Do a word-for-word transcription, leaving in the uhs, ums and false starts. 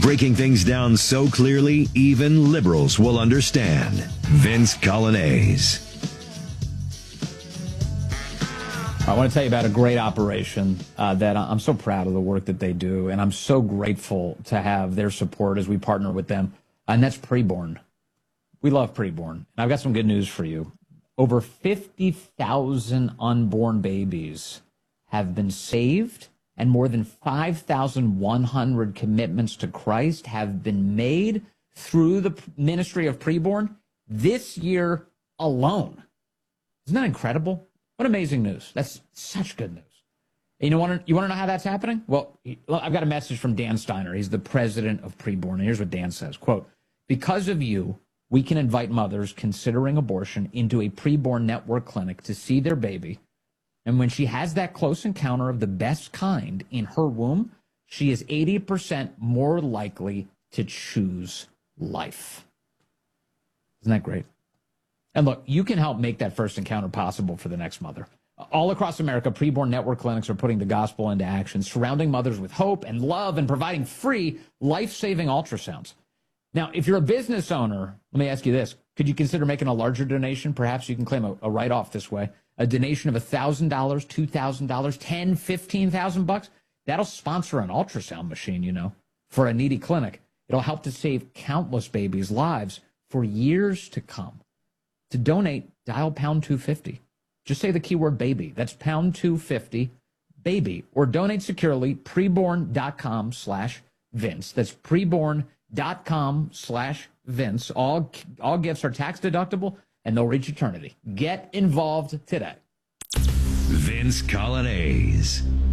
breaking things down so clearly even liberals will understand. Vince Coglianese. I want to tell you about a great operation uh, that I'm so proud of the work that they do, and I'm so grateful to have their support as we partner with them, and that's Preborn. We love Preborn, and I've got some good news for you. Over fifty thousand unborn babies have been saved, and more than five thousand one hundred commitments to Christ have been made through the ministry of Preborn this year alone. Isn't that incredible? What amazing news. That's such good news. And you want to you want to know how that's happening? Well, I've got a message from Dan Steiner. He's the president of Preborn. And here's what Dan says, quote, because of you, we can invite mothers considering abortion into a Preborn network clinic to see their baby. And when she has that close encounter of the best kind in her womb, she is eighty percent more likely to choose life. Isn't that great? And look, you can help make that first encounter possible for the next mother. All across America, Preborn network clinics are putting the gospel into action, surrounding mothers with hope and love and providing free, life-saving ultrasounds. Now, if you're a business owner, let me ask you this. Could you consider making a larger donation? Perhaps you can claim a, a write-off this way. A donation of one thousand dollars, two thousand dollars, ten thousand dollars, fifteen thousand bucks. That'll sponsor an ultrasound machine, you know, for a needy clinic. It'll help to save countless babies' lives for years to come. To donate, dial pound two fifty. Just say the keyword baby. That's pound two fifty, baby. Or donate securely, preborn.com slash Vince. That's preborn.com slash Vince. All, all gifts are tax deductible and they'll reach eternity. Get involved today. Vince Coglianese.